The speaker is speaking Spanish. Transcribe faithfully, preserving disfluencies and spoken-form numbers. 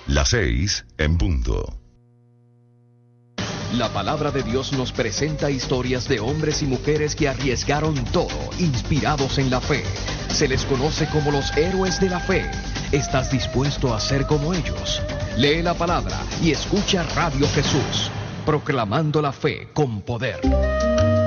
Las seis en punto. La palabra de Dios nos presenta historias de hombres y mujeres que arriesgaron todo, inspirados en la fe. Se les conoce como los héroes de la fe. ¿Estás dispuesto a ser como ellos? Lee la palabra y escucha Radio Jesús, proclamando la fe con poder.